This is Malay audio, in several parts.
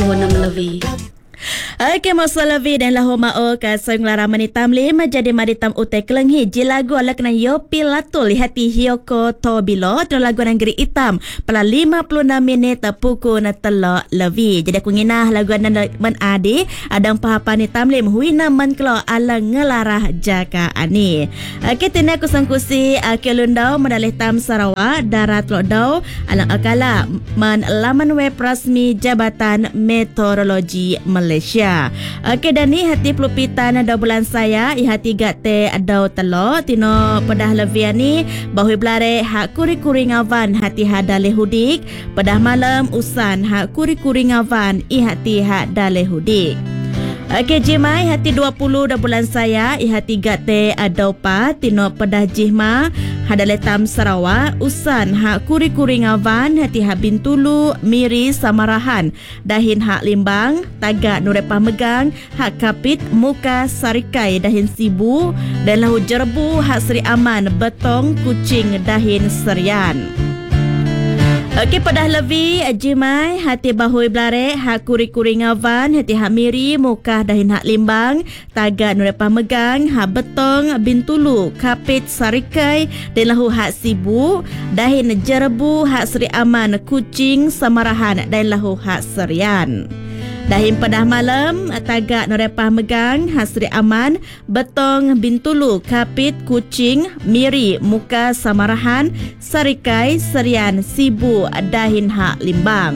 tahun 6 lebih. Okey, masa lebih dan lahu ma'o ka sang laraman hitam lima jadi maritam utai kelenghi ji lagu ala kena yopi latul hati hioko to bilo tu lagu nanggeri hitam pala 56 minit pukul na telok lebih. Jadi aku nginah lagu anda men adi adang pahapan hitam lim huina man kelo ala ngelarah jaka ani. Okey, tina aku sangkusi kelundau medalih tam Sarawak darat lodau alang akala man laman web rasmi Jabatan Meteorologi Malaysia. Okey, dan ni hati pelupitan ada bulan saya hati gate ada telok tino pedah levian ni bahui belare hak kuri-kuri ngavan hati hadale hudik pedah malam usan hak kuri-kuri ngavan hati hak dale hudik. Okey, jimai hati 20 dah bulan saya hati gate adaupa tino pedah jihma hadaletam Sarawak usan hak kuri-kuri ngavan hati hak Bintulu Miri Samarahan dahin hak Limbang tagak Nurepah Megang hak Kapit Muka Sarikai dahin Sibu dan lahu Jerbu hak Seri Aman Betong Kucing dahin Serian. Okey, pedah levi jimai hati bahui belare hak kuri-kuri ngavan hati hak Miri Mukah dahin hak Limbang tagak Nurepah Megang hak Betong Bintulu Kapit Sarikai dan lahu hak Sibu dahin Jerbu hak Seri Aman Kucing Samarahan dan lahu hak Serian. Dahin pedah malam tagak Nurepah Megang Hasri Aman Betong Bintulu Kapit Kucing Miri Muka Samarahan Sarikai Serian Sibu dahin hak Limbang.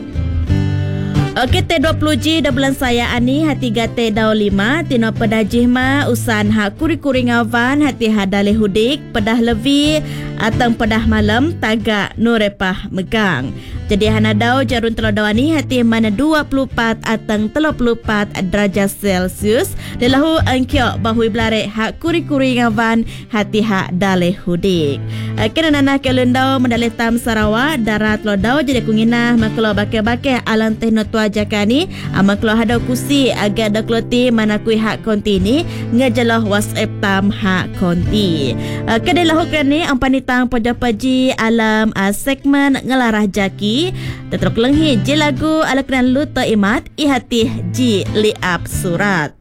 Okey, T20G dah bulan saya ani hati gate dau 5 tino pedah jihma usan hak kuri-kuri ngavan hati hadale hudik pedah levi atang pedah malam tagak Nurepah Megang. Jadi hana dau jarun telodau ni hati mana 24 atang 34 darjah Celsius dan lahu angkiok bahui belare hak kuri-kuri ngavan hati hak dale hudik. Kena nanah kelundau medalih tam Sarawak darat lodau jadi kunginah maklo bakeh-bakeh alang tehno tua jakani amaklo hadau kusi agak dak loti mana kui hak konti ni ngejelah WhatsApp tam hak konti. Kedai lahu kerani ampanitang paji alam segmen ngelarah jaki tetap lenghi je lagu ala keran luta imat ihati ji liap surat.